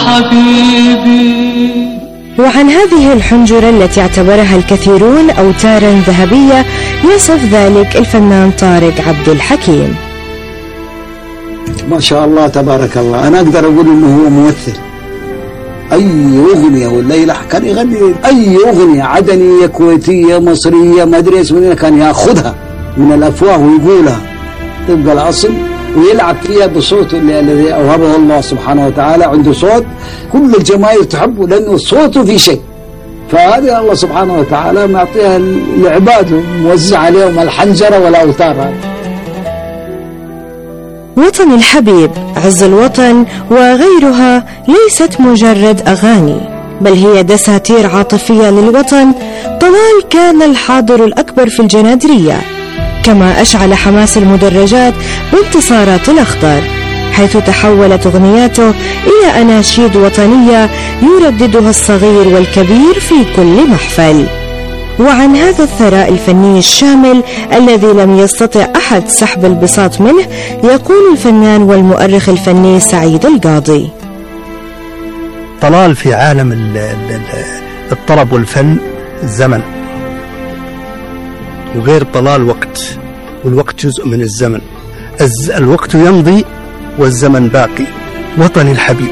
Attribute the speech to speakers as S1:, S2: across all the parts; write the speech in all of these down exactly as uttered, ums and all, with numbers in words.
S1: حبيبي.
S2: وعن هذه الحنجرة التي اعتبرها الكثيرون أوتارا ذهبية يصف ذلك الفنان طارق عبد الحكيم.
S3: ما شاء الله تبارك الله، أنا أقدر أقول إنه هو ممثل. أي أغنية ولا يلحن كان يغني، أي أغنية عدنية كويتية مصرية ما أدري اسمها كان يأخذها من الأفواه ويقولها تبقى الأصل ويلعب فيها بصوته الذي أوهبه الله سبحانه وتعالى. عنده صوت كل الجماهير تحبه لأنه صوته في شيء، فهذه الله سبحانه وتعالى معطيها لعباده، موزع عليهم الحنجرة والأوتار.
S2: وطن الحبيب، عز الوطن وغيرها ليست مجرد أغاني، بل هي دساتير عاطفية للوطن. طلال كان الحاضر الأكبر في الجنادرية، كما أشعل حماس المدرجات بانتصارات الأخضر، حيث تحولت أغنياته إلى أناشيد وطنية يرددها الصغير والكبير في كل محفل. وعن هذا الثراء الفني الشامل الذي لم يستطع أحد سحب البساط منه يقول الفنان والمؤرخ الفني سعيد القاضي:
S4: طلال في عالم الطرب والفن الزمن، وغير طلال وقت، والوقت جزء من الزمن. الوقت يمضي والزمن باقي. وطن الحبيب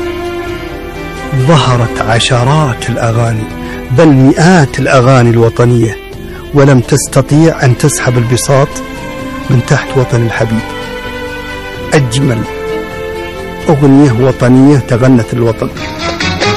S4: ظهرت عشرات الأغاني بل مئات الأغاني الوطنية، ولم تستطيع أن تسحب البساط من تحت وطن الحبيب. أجمل أغنية وطنية تغنت الوطن.